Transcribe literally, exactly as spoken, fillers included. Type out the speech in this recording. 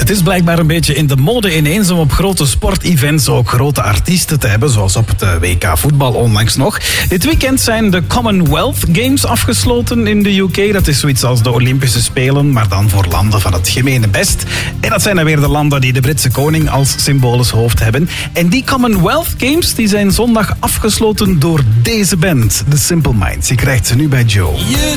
Het is blijkbaar een beetje in de mode ineens om op grote sportevents ook grote artiesten te hebben, zoals op het W K voetbal onlangs nog. Dit weekend zijn de Commonwealth Games afgesloten in de U K. Dat is zoiets als de Olympische Spelen, maar dan voor landen van het gemene best. En dat zijn dan weer de landen die de Britse koning als symbolisch hoofd hebben. En die Commonwealth Games die zijn zondag afgesloten door deze band, The Simple Minds. Je krijgt ze nu bij Joe.